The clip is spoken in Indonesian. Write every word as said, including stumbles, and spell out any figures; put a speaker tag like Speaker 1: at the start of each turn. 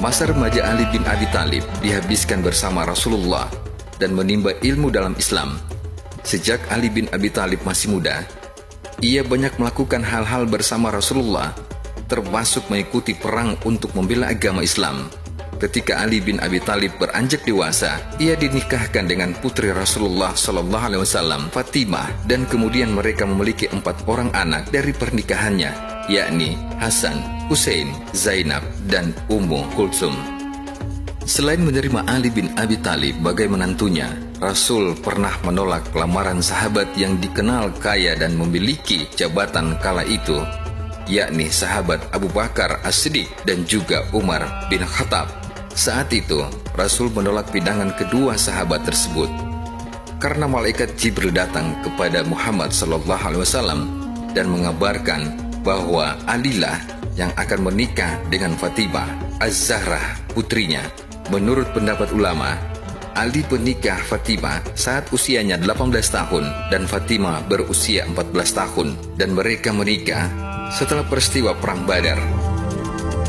Speaker 1: Masa remaja Ali bin Abi Thalib dihabiskan bersama Rasulullah dan menimba ilmu dalam Islam. Sejak Ali bin Abi Thalib masih muda, ia banyak melakukan hal-hal bersama Rasulullah, termasuk mengikuti perang untuk membela agama Islam. Ketika Ali bin Abi Thalib beranjak dewasa, ia dinikahkan dengan putri Rasulullah Shallallahu Alaihi Wasallam, Fatimah, dan kemudian mereka memiliki empat orang anak dari pernikahannya, yakni Hasan, Hussein, Zainab, dan Ummu Kulsum. Selain menerima Ali bin Abi Thalib sebagai menantunya, Rasul pernah menolak lamaran sahabat yang dikenal kaya dan memiliki jabatan kala itu, yakni sahabat Abu Bakar As-Siddiq dan juga Umar bin Khattab. Saat itu, Rasul menolak pinangan kedua sahabat tersebut karena malaikat Jibril datang kepada Muhammad Sallallahu Alaihi Wasallam dan mengabarkan bahwa Alilah yang akan menikah dengan Fatimah Az-Zahrah putrinya. Menurut pendapat ulama, Ali menikah Fatimah saat usianya delapan belas tahun dan Fatimah berusia empat belas tahun, dan mereka menikah setelah peristiwa Perang Badar.